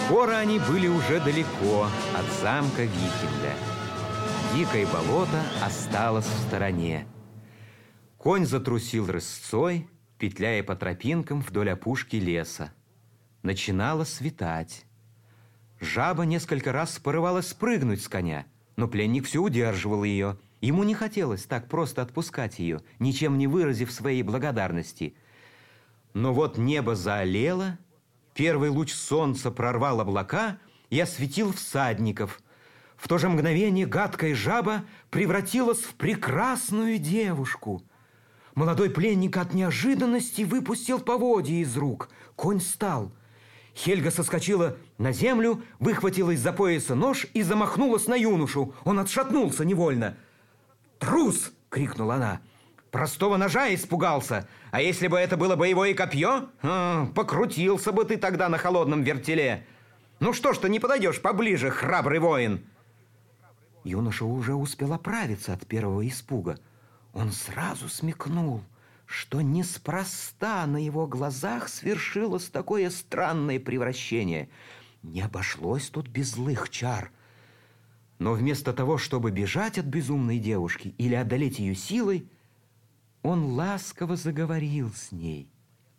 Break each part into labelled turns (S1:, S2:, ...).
S1: Скоро они были уже далеко от замка Вихельда. Дикое болото осталось в стороне. Конь затрусил рысцой, петляя по тропинкам вдоль опушки леса. Начинало светать. Жаба несколько раз порывалась спрыгнуть с коня, но пленник все удерживал ее. Ему не хотелось так просто отпускать ее, ничем не выразив своей благодарности. Но вот небо заолело, первый луч солнца прорвал облака и осветил всадников. В то же мгновение гадкая жаба превратилась в прекрасную девушку. Молодой пленник от неожиданности выпустил поводья из рук. Конь встал. Хельга соскочила на землю, выхватила из-за пояса нож и замахнулась на юношу. Он отшатнулся невольно. «Трус!» — крикнула она. «Простого ножа испугался. А если бы это было боевое копье, покрутился бы ты тогда на холодном вертеле. Ну что ж ты не подойдешь поближе, храбрый воин?» Юноша уже успел оправиться от первого испуга. Он сразу смекнул, что неспроста на его глазах свершилось такое странное превращение. Не обошлось тут без злых чар. Но вместо того, чтобы бежать от безумной девушки или одолеть ее силой, он ласково заговорил с ней.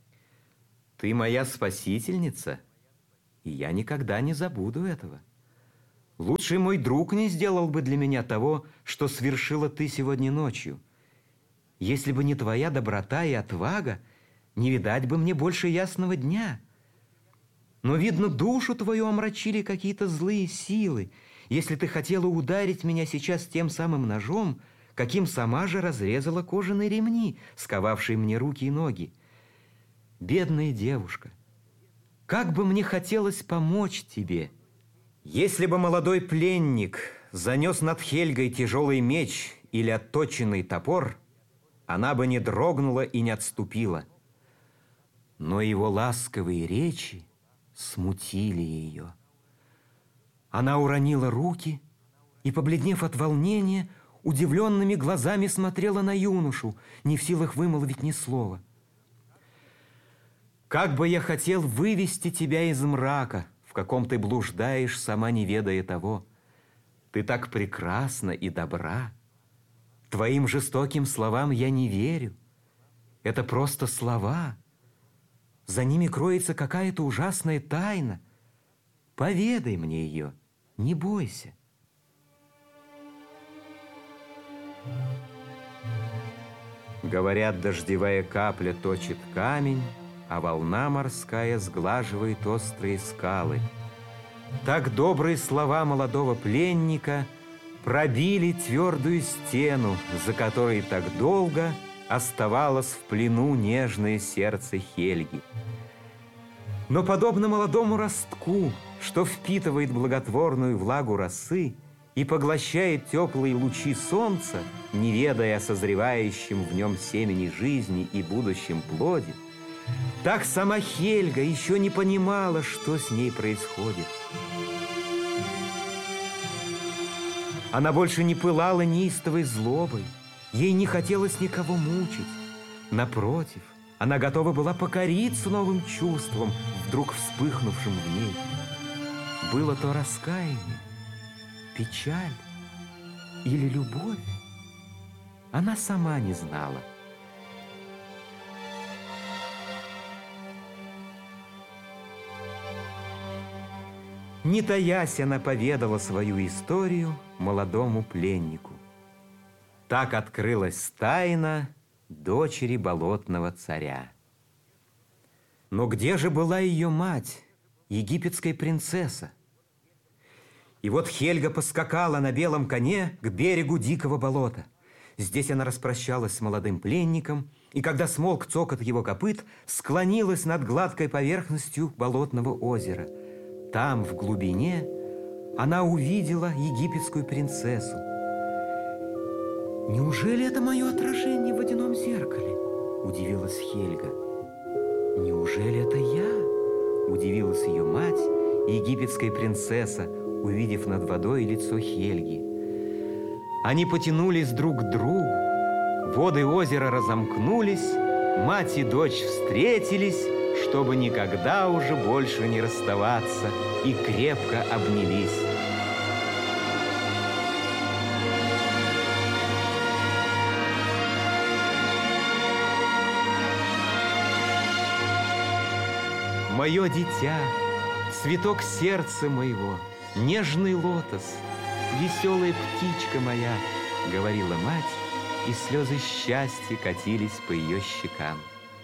S1: «Ты моя спасительница, и я никогда не забуду этого. Лучший мой друг не сделал бы для меня того, что совершила ты сегодня ночью. Если бы не твоя доброта и отвага, не видать бы мне больше ясного дня. Но, видно, душу твою омрачили какие-то злые силы, если ты хотела ударить меня сейчас тем самым ножом, каким сама же разрезала кожаные ремни, сковавшие мне руки и ноги. Бедная девушка, как бы мне хотелось помочь тебе. Если бы молодой пленник занес над Хельгой тяжелый меч или отточенный топор, она бы не дрогнула и не отступила. Но его ласковые речи смутили ее. Она уронила руки и, побледнев от волнения, удивленными глазами смотрела на юношу, не в силах вымолвить ни слова. «Как бы я хотел вывести тебя из мрака, в каком ты блуждаешь, сама не ведая того. Ты так прекрасна и добра. Твоим жестоким словам я не верю. Это просто слова. За ними кроется какая-то ужасная тайна. Поведай мне ее, не бойся». Говорят, дождевая капля точит камень, а волна морская сглаживает острые скалы. Так добрые слова молодого пленника пробили твердую стену, за которой так долго оставалось в плену нежное сердце Хельги. Но подобно молодому ростку, что впитывает благотворную влагу росы и поглощает теплые лучи солнца, не ведая о созревающем в нем семени жизни и будущем плоде, так сама Хельга еще не понимала, что с ней происходит. Она больше не пылала неистовой злобой, ей не хотелось никого мучить. Напротив, она готова была покориться новым чувствам, вдруг вспыхнувшим в ней. Было то раскаяние, печаль или любовь? Она сама не знала. Не таясь, она поведала свою историю молодому пленнику. Так открылась тайна дочери болотного царя. Но где же была ее мать, египетская принцесса? И вот Хельга поскакала на белом коне к берегу дикого болота. Здесь она распрощалась с молодым пленником, и когда смолк цокот его копыт, склонилась над гладкой поверхностью болотного озера. Там, в глубине, она увидела египетскую принцессу. «Неужели это мое отражение в водяном зеркале?» – удивилась Хельга. «Неужели это я?» – удивилась ее мать, египетская принцесса, увидев над водой лицо Хельги. Они потянулись друг к другу, воды озера разомкнулись, мать и дочь встретились, чтобы никогда уже больше не расставаться, и крепко обнялись. Мое дитя, цветок сердца моего, нежный лотос, веселая птичка моя, говорила мать, и слезы счастья катились по ее щекам.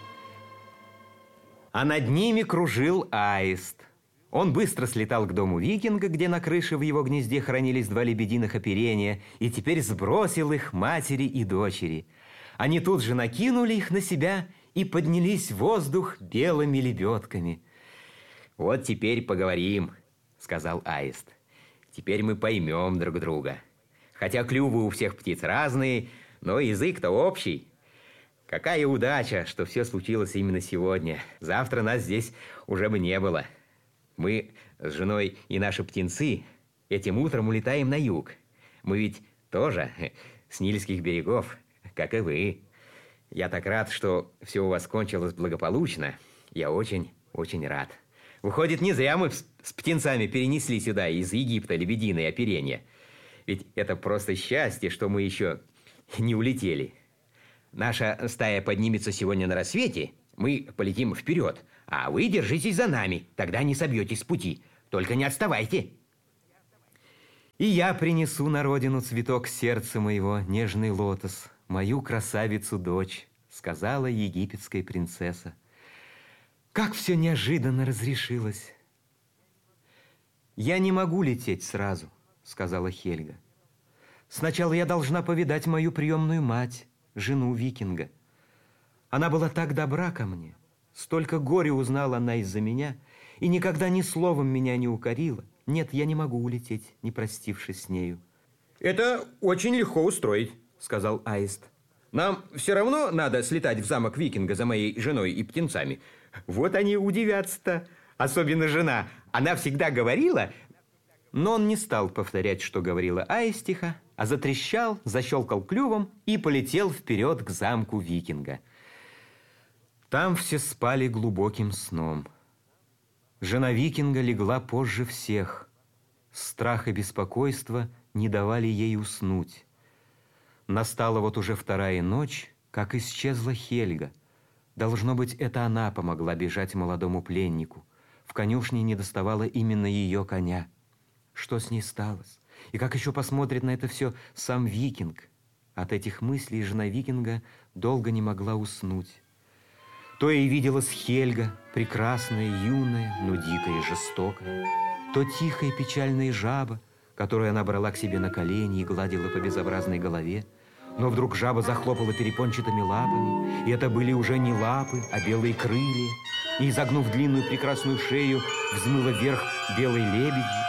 S1: А над ними кружил аист. Он быстро слетал к дому викинга, где на крыше в его гнезде хранились 2 лебединых оперения, и теперь сбросил их матери и дочери. Они тут же накинули их на себя и поднялись в воздух белыми лебедками. «Вот теперь поговорим», — сказал аист. «Теперь мы поймем друг друга. Хотя клювы у всех птиц разные, но язык-то общий. Какая удача, что все случилось именно сегодня. Завтра нас здесь уже бы не было. Мы с женой и наши птенцы этим утром улетаем на юг. Мы ведь тоже с Нильских берегов, как и вы. Я так рад, что все у вас кончилось благополучно. Я очень рад. Выходит, не зря мы с птенцами перенесли сюда из Египта лебединое оперение. Ведь это просто счастье, что мы еще не улетели. Наша стая поднимется сегодня на рассвете, мы полетим вперед, а вы держитесь за нами, тогда не собьетесь с пути. Только не отставайте. И я принесу на родину цветок сердца моего, нежный лотос, мою красавицу-дочь, сказала египетская принцесса. Как все неожиданно разрешилось. Я не могу лететь сразу, сказала Хельга. Сначала я должна повидать мою приемную мать, жену викинга. Она была так добра ко мне, столько горя узнала она из-за меня, и никогда ни словом меня не укорила. Нет, я не могу улететь, не простившись с нею.
S2: Это очень легко устроить, сказал аист. Нам все равно надо слетать в замок викинга за моей женой и птенцами.
S1: Вот они удивятся-то, особенно жена. Она всегда говорила... Но он не стал повторять, что говорила аистиха, а затрещал, защелкал клювом и полетел вперед к замку викинга. Там все спали глубоким сном. Жена викинга легла позже всех. Страх и беспокойство не давали ей уснуть. Настала вот уже 2-я ночь, как исчезла Хельга. Должно быть, это она помогла бежать молодому пленнику. В конюшне недоставало именно ее коня. Что с ней сталось? И как еще посмотрит на это все сам викинг? От этих мыслей жена викинга долго не могла уснуть. То ей виделась Хельга, прекрасная, юная, но дикая и жестокая. То тихая печальная жаба, которую она брала к себе на колени и гладила по безобразной голове. Но вдруг жаба захлопала перепончатыми лапами, и это были уже не лапы, а белые крылья. И, изогнув длинную прекрасную шею, взмыла вверх белой лебедью.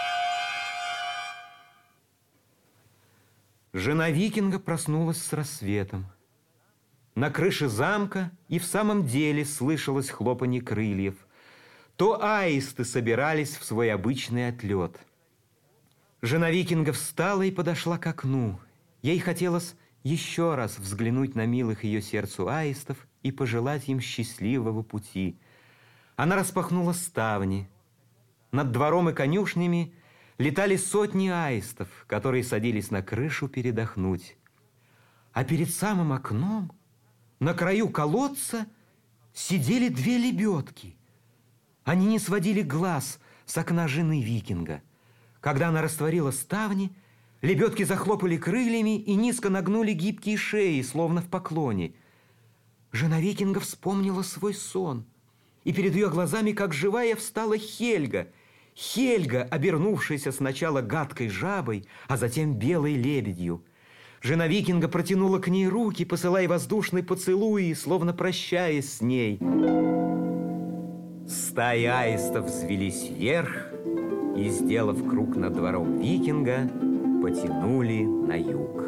S1: Жена викинга проснулась с рассветом. На крыше замка и в самом деле слышалось хлопанье крыльев. То аисты собирались в свой обычный отлет. Жена викинга встала и подошла к окну. Ей хотелось еще раз взглянуть на милых ее сердцу аистов и пожелать им счастливого пути. Она распахнула ставни. Над двором и конюшнями летали сотни аистов, которые садились на крышу передохнуть. А перед самым окном, на краю колодца, сидели 2 лебедки. Они не сводили глаз с окна жены викинга. Когда она растворила ставни, лебедки захлопали крыльями и низко нагнули гибкие шеи, словно в поклоне. Жена викинга вспомнила свой сон, и перед ее глазами, как живая, встала Хельга. Хельга, обернувшаяся сначала гадкой жабой, а затем белой лебедью. Жена викинга протянула к ней руки, посылая воздушные поцелуи, словно прощаясь с ней. Стаи аистов взвелись вверх и, сделав круг над двором викинга, потянули на юг.